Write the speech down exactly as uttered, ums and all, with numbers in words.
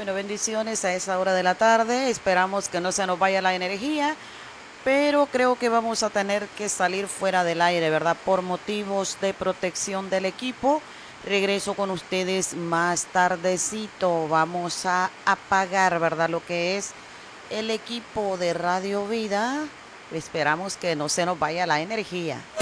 Bueno, bendiciones a esa hora de la tarde. Esperamos que no se nos vaya la energía, pero creo que vamos a tener que salir fuera del aire, ¿verdad? Por motivos de protección del equipo. Regreso con ustedes más tardecito. Vamos a apagar, ¿verdad? Lo que es el equipo de Radio Vida. Esperamos que no se nos vaya la energía.